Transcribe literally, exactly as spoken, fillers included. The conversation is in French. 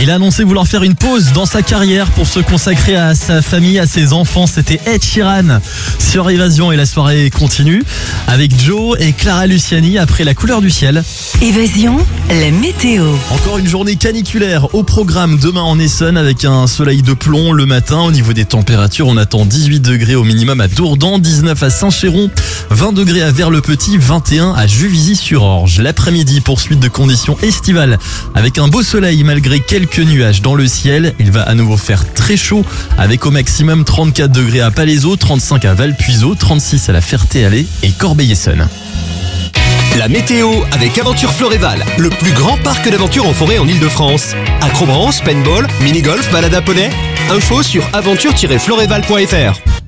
Il a annoncé vouloir faire une pause dans sa carrière pour se consacrer à sa famille, à ses enfants. C'était Ed Sheeran sur Évasion et la soirée continue avec Joe et Clara Luciani après La couleur du ciel. Évasion, la météo. Encore une journée caniculaire au programme demain en Essonne avec un soleil de plomb le matin. Au niveau des températures, on attend dix-huit degrés au minimum à Dourdan, dix-neuf à Saint-Chéron, vingt degrés à Vers-le-Petit, vingt et un à Juvisy-sur-Orge. L'après-midi, poursuite de conditions estivales avec un beau soleil malgré quelques nuages dans le ciel. Il va à nouveau faire très chaud avec au maximum trente-quatre degrés à Palaiseau, trente-cinq à Valpuiseau, trente-six à la Ferté-Alais et Corbeil-Essonnes. La météo avec Aventure Floréval, le plus grand parc d'aventure en forêt en Ile-de-France. Acrobranche, paintball, mini-golf, balade à poney. Info sur aventure tiret floréval point f r.